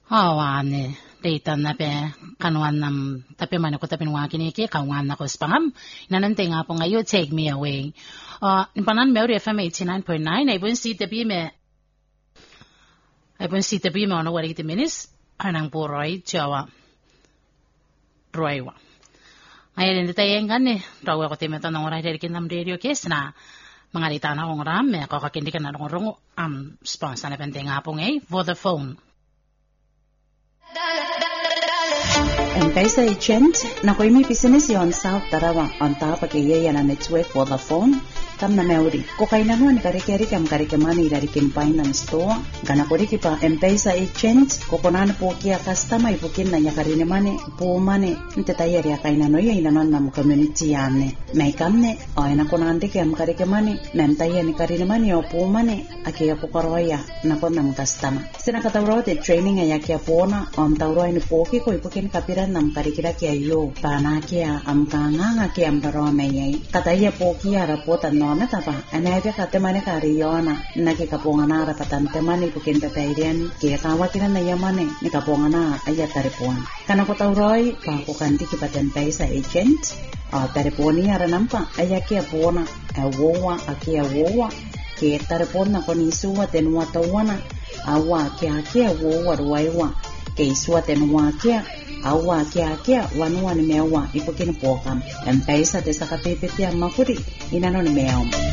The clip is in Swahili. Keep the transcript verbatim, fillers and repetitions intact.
Awane data na pe kanuan nam tapi mana ko tapi nuwa kini ke kawan na ko spam nanante nga po ngayon take me away. Uh, panan Melody F M eighty-nine point nine ay bun si tabi me ay bun si tabi me ono wari iti minis anang po Roy Jawa Roy wa. Ay din tayo nga ni rawa ko timeto ng oray dari kinam radio kes na mga dita na kong ram me ko kakindi ka na kong rungo am sponsor na pente nga po ngay Vodafone. M-Pesa agent na ko imi business yon South Tarawa on top pagkaya na network Vodafone kam na Melody ko kay naman kari-kari kam kari-kamani dari kin finance store gana ko riki pa M-Pesa agent ko kunan po kia customer ipukin na yakari ni mane po mane nte tayari ya kay nanoy ay nanon nam community yane may kam ne ay na kunan de kam kari-kamani nam tayani kari ni mane o po mane akiya ko karoya na ko nam customer sina katawro de training ay akiya po na on tawro ni po ki ko ipukin kapira nam karikira kia yo pana kia am kanga kia am daro meyai kataya po kia rapota nona tapa anaga katemane kariyona naki kapongana rapatan temane pukin tatairian kia kawatina na yamane ni kapongana aya taripuan kana ko tauroi pa ko kanti ki paten paisa agent a tariponi ara nampa aya kia pona awowa akia wowa kia taripona koni suwa tenwa tawana awa kia kia wowa ruaiwa ke suwa tenwa kia awa kia kia wanwa ni mewa ipo kini pokam M-Pesa te sakapepe tia mafuri inano ni mewa